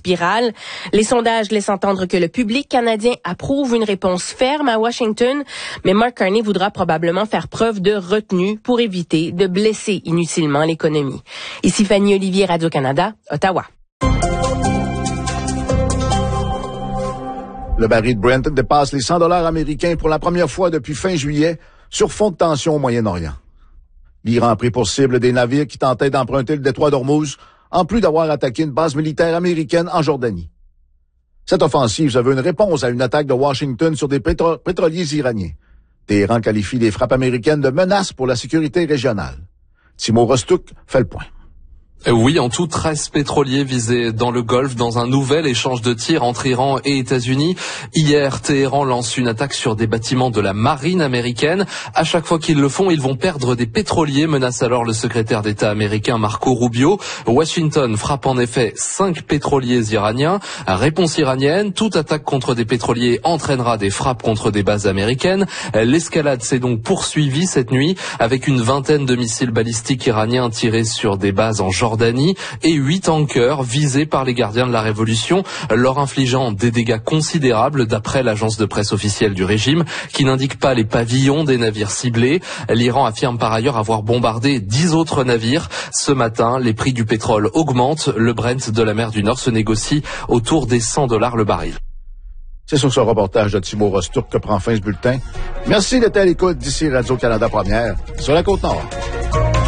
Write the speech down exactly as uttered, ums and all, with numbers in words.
spirale. Les sondages laissent entendre que le public canadien approuve une réponse ferme à Washington, mais Mark Carney voudra probablement faire preuve de retenue pour éviter de blesser inutilement l'économie. Ici Fanny Olivier, Radio-Canada, Ottawa. Le baril de Brent dépasse les cent dollars américains pour la première fois depuis fin juillet sur fond de tension au Moyen-Orient. L'Iran a pris pour cible des navires qui tentaient d'emprunter le détroit d'Ormuz, en plus d'avoir attaqué une base militaire américaine en Jordanie. Cette offensive se veut une réponse à une attaque de Washington sur des pétro- pétroliers iraniens. Téhéran qualifie les frappes américaines de menaces pour la sécurité régionale. Timo Rostouk fait le point. Oui, en tout, treize pétroliers visés dans le Golfe dans un nouvel échange de tirs entre Iran et États-Unis. Hier, Téhéran lance une attaque sur des bâtiments de la marine américaine. À chaque fois qu'ils le font, ils vont perdre des pétroliers, menace alors le secrétaire d'État américain Marco Rubio. Washington frappe en effet cinq pétroliers iraniens. Réponse iranienne, toute attaque contre des pétroliers entraînera des frappes contre des bases américaines. L'escalade s'est donc poursuivie cette nuit avec une vingtaine de missiles balistiques iraniens tirés sur des bases en Jordanie et huit tankers visés par les gardiens de la révolution, leur infligeant des dégâts considérables d'après l'agence de presse officielle du régime qui n'indique pas les pavillons des navires ciblés. L'Iran affirme par ailleurs avoir bombardé dix autres navires. Ce matin, les prix du pétrole augmentent. Le Brent de la mer du Nord se négocie autour des cent dollars le baril. C'est sur ce reportage de Timo Rostouk que prend fin ce bulletin. Merci d'être à l'écoute d'ici Radio-Canada Première sur la Côte-Nord.